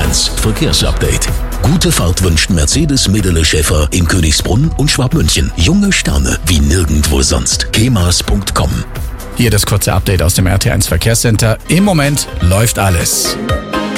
RT1 Verkehrsupdate. Gute Fahrt wünscht Mercedes Medele Schäfer in Königsbrunn und Schwabmünchen. Junge Sterne wie nirgendwo sonst. kemas.com. Hier das kurze Update aus dem RT1 Verkehrscenter. Im Moment läuft alles.